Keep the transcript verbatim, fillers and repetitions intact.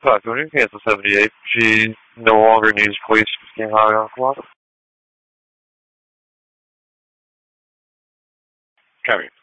Fuck, when you cancel seventy-eight, she no longer needs police to became highway on Colorado. Copy.